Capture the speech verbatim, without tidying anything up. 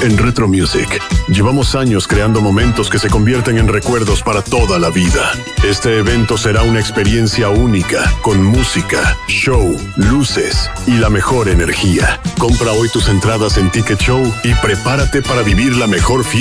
En Retro Music, llevamos años creando momentos que se convierten en recuerdos para toda la vida. Este evento será una experiencia única, con música, show, luces y la mejor energía. Compra hoy tus entradas en Ticket Show y prepárate para vivir la mejor fiesta